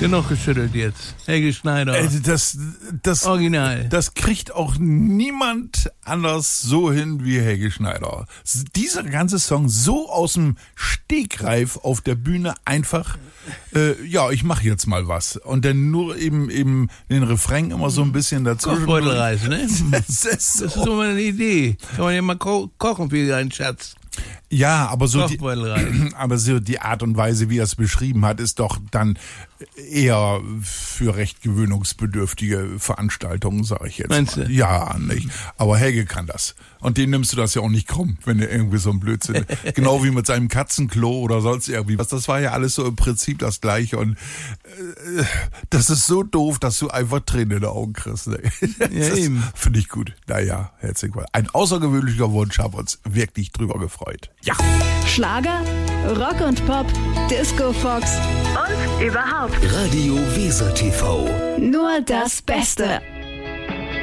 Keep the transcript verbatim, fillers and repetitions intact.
Genug geschüttelt jetzt. Helge Schneider. Äh, das, das, Original. Das kriegt auch niemand anders so hin wie Helge Schneider. Dieser ganze Song so aus dem Stegreif auf der Bühne einfach, äh, ja, ich mache jetzt mal was. Und dann nur eben, eben den Refrain immer so ein bisschen dazwischen. Kochbeutelreis, ne? Das ist, Das so. ist so mal eine Idee. Kann man ja mal ko- kochen für deinen Schatz. Ja, aber so, die, Kochbeutelreis. aber so die Art und Weise, wie er es beschrieben hat, ist doch dann eher für recht gewöhnungsbedürftige Veranstaltungen, sage ich jetzt Meinst mal. du? Ja, nicht. Aber Helge kann das. Und dem nimmst du das ja auch nicht krumm, wenn er irgendwie so ein Blödsinn, genau wie mit seinem Katzenklo oder sonst irgendwie was. Das war ja alles so im Prinzip das Gleiche. Und äh, das ist so doof, dass du einfach Tränen in den Augen kriegst. Ne? Ja, eben. Finde ich gut. Naja, herzlich willkommen. Ein außergewöhnlicher Wunsch, haben uns wirklich drüber gefreut. Ja. Schlager, Rock und Pop, Disco Fox und überhaupt Radio Weser T V. nur das Beste.